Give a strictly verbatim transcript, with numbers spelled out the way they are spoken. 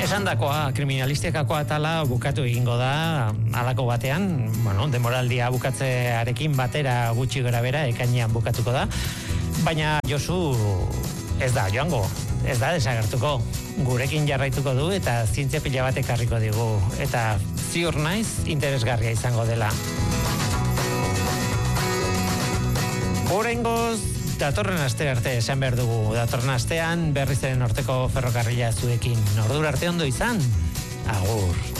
Esandakoa, kriminalistikakoa atala bukatu egingo da halako batean, bueno, denboraldia bukatzearekin batera gutxi gorabehera ekainean bukatuko da, baina Josu ez da joango, ez da desagertuko. Gurekin jarraituko du eta zientzia pila bat ekarriko digu, eta ziur naiz interesgarria izango dela. Oraingoz, datorren aste arte esan behar dugu. Datorren astean berriz ere Norteko ferrokarrila zuekin. Ordura arte ondo izan. Agur.